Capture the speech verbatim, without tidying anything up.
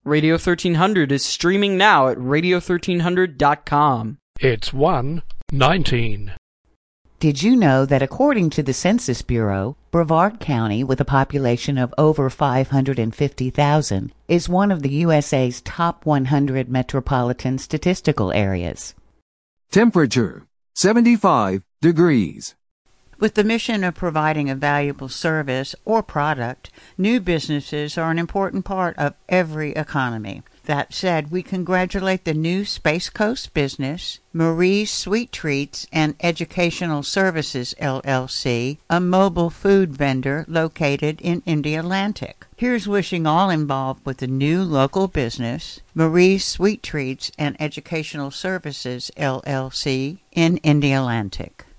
Radio thirteen hundred is streaming now at radio thirteen hundred dot com. It's one nineteen. Did you know that according to the Census Bureau, Brevard County, with a population of over five hundred fifty thousand, is one of the U S A's top one hundred metropolitan statistical areas? Temperature, seventy-five degrees. With the mission of providing a valuable service or product, new businesses are an important part of every economy. That said, we congratulate the new Space Coast business, Marie's Sweet Treats and Educational Services, L L C, a mobile food vendor located in Indialantic. Here's wishing all involved with the new local business, Marie's Sweet Treats and Educational Services, L L C, in Indialantic.